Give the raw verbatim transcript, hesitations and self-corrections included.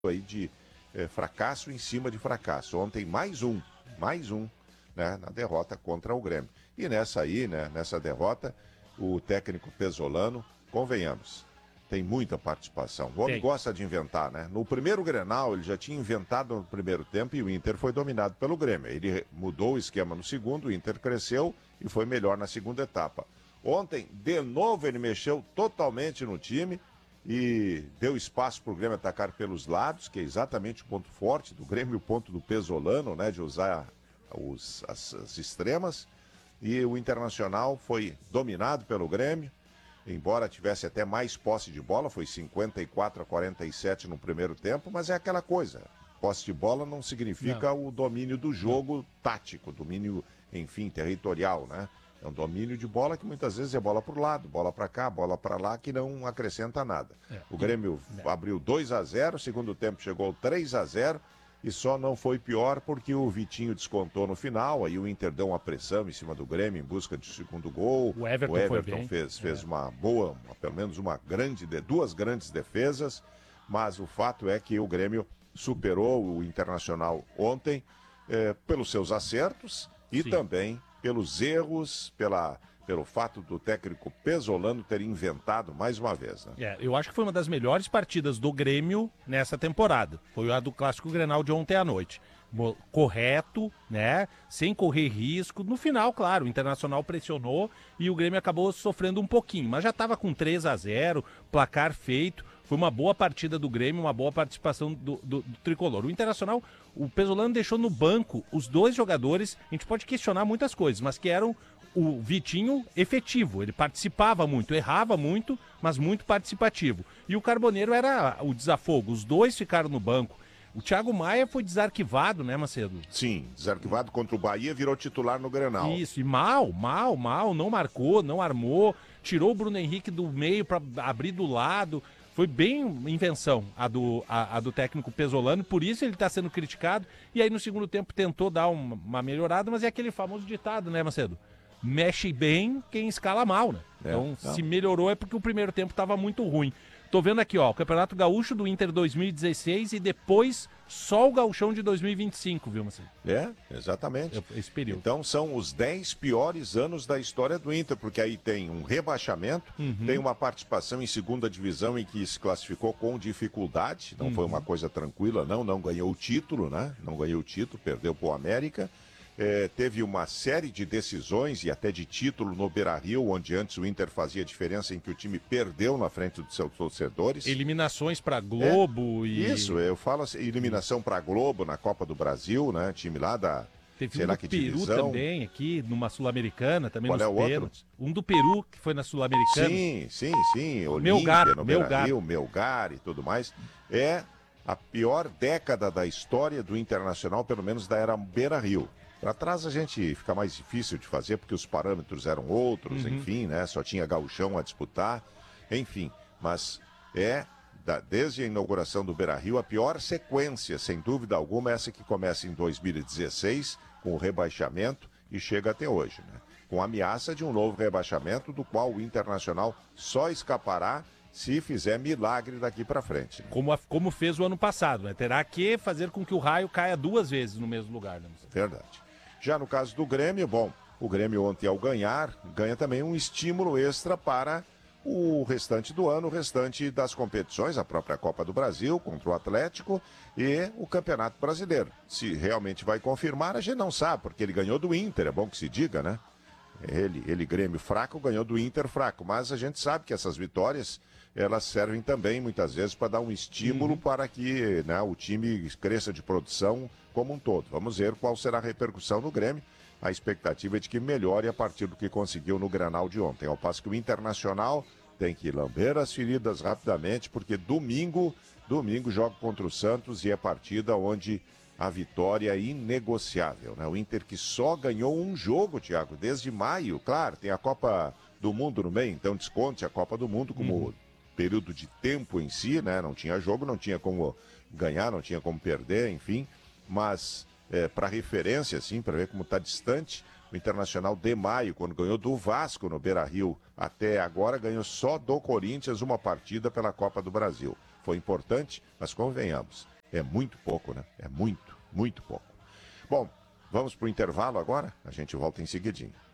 aí de é, fracasso em cima de fracasso. Ontem mais um, mais um, né, na derrota contra o Grêmio. E nessa aí, né, nessa derrota, o técnico Pesolano, convenhamos, tem muita participação. O homem Tem. gosta de inventar, né? No primeiro Grenal, ele já tinha inventado no primeiro tempo e o Inter foi dominado pelo Grêmio. Ele mudou o esquema no segundo, o Inter cresceu e foi melhor na segunda etapa. Ontem, de novo, ele mexeu totalmente no time e deu espaço para o Grêmio atacar pelos lados, que é exatamente o ponto forte do Grêmio, o ponto do Pesolano, né, de usar os, as, as extremas. E o Internacional foi dominado pelo Grêmio, embora tivesse até mais posse de bola, foi cinquenta e quatro a quarenta e sete no primeiro tempo, mas é aquela coisa, posse de bola não significa não. o domínio do jogo não. tático, domínio, enfim, territorial, né? É um domínio de bola que muitas vezes é bola para o lado, bola para cá, bola para lá, que não acrescenta nada. É. O Grêmio é. abriu dois a zero, segundo tempo chegou três a zero, e só não foi pior porque o Vitinho descontou no final, aí o Inter deu uma pressão em cima do Grêmio em busca de segundo gol. O Everton, o Everton foi bem. fez, fez é. uma boa, uma, pelo menos uma grande, duas grandes defesas, mas o fato é que o Grêmio superou o Internacional ontem eh, pelos seus acertos e Sim. também pelos erros, pela, pelo fato do técnico Pesolano ter inventado mais uma vez. Né? É, eu acho que foi uma das melhores partidas do Grêmio nessa temporada. Foi a do Clássico Grenal de ontem à noite. Correto, né? Sem correr risco. No final, claro, o Internacional pressionou e o Grêmio acabou sofrendo um pouquinho, mas já estava com três a zero, placar feito. Foi uma boa partida do Grêmio, uma boa participação do, do, do Tricolor. O Internacional, o Pesolano deixou no banco os dois jogadores, a gente pode questionar muitas coisas, mas que eram o Vitinho efetivo, ele participava muito, errava muito, mas muito participativo. E o Carboneiro era o desafogo, os dois ficaram no banco. O Thiago Maia foi desarquivado, né, Macedo? Sim, desarquivado contra o Bahia, virou titular no Grenal. Isso, e mal, mal, mal, não marcou, não armou, tirou o Bruno Henrique do meio para abrir do lado. Foi bem invenção a do, a, a do técnico Pesolano, por isso ele está sendo criticado. E aí no segundo tempo tentou dar uma, uma melhorada, mas é aquele famoso ditado, né, Macedo? Mexe bem quem escala mal, né? É, então, não. se melhorou é porque o primeiro tempo estava muito ruim. Tô vendo aqui, ó, o Campeonato Gaúcho do Inter dois mil e dezesseis e depois só o Gauchão de dois mil e vinte e cinco, viu, Marcelo? É, exatamente. Esse período. Então são os dez piores anos da história do Inter, porque aí tem um rebaixamento, uhum. tem uma participação em segunda divisão em que se classificou com dificuldade, não uhum. foi uma coisa tranquila, não, não ganhou o título, né? Não ganhou o título, perdeu pro América. É, teve uma série de decisões e até de título no Beira-Rio, onde antes o Inter fazia diferença em que o time perdeu na frente dos seus torcedores. Eliminações para Globo é, e... Isso, eu falo assim, eliminação para Globo na Copa do Brasil, né? Time lá da... Teve sei um lá do que Peru divisão. também, aqui, numa Sul-Americana, também Qual nos é o pênaltis. outro? Um do Peru, que foi na Sul-Americana. Sim, sim, sim. Olímpia, Melgar, no Melgar. Beira-Rio, Melgar e tudo mais. É a pior década da história do Internacional, pelo menos da era Beira-Rio. Para trás a gente fica mais difícil de fazer porque os parâmetros eram outros, uhum. enfim, né? Só tinha gauchão a disputar, enfim. Mas é, da, desde a inauguração do Beira-Rio, a pior sequência, sem dúvida alguma, é essa que começa em dois mil e dezesseis, com o rebaixamento, e chega até hoje, né? Com a ameaça de um novo rebaixamento, do qual o Internacional só escapará se fizer milagre daqui para frente. Né? Como, a, como fez o ano passado, né? Terá que fazer com que o raio caia duas vezes no mesmo lugar, né? Verdade. Já no caso do Grêmio, bom, o Grêmio ontem ao ganhar, ganha também um estímulo extra para o restante do ano, o restante das competições, a própria Copa do Brasil contra o Atlético e o Campeonato Brasileiro. Se realmente vai confirmar, a gente não sabe, porque ele ganhou do Inter, é bom que se diga, né? Ele, ele Grêmio fraco, ganhou do Inter fraco, mas a gente sabe que essas vitórias, elas servem também muitas vezes para dar um estímulo uhum. para que, né, o time cresça de produção como um todo. Vamos ver qual será a repercussão no Grêmio. A expectativa é de que melhore a partir do que conseguiu no Grenal de ontem. Ao passo que o Internacional tem que lamber as feridas rapidamente, porque domingo, domingo joga contra o Santos e é partida onde a vitória é inegociável, né? O Inter que só ganhou um jogo, Thiago, desde maio. Claro, tem a Copa do Mundo no meio, então desconte a Copa do Mundo como uhum. período de tempo em si, né? Não tinha jogo, não tinha como ganhar, não tinha como perder, enfim. Mas, é, para referência, assim, para ver como está distante, o Internacional de maio, quando ganhou do Vasco no Beira-Rio, até agora ganhou só do Corinthians uma partida pela Copa do Brasil. Foi importante, mas convenhamos, É muito pouco, né? É muito, muito pouco. Bom, vamos para o intervalo agora? A gente volta em seguidinho.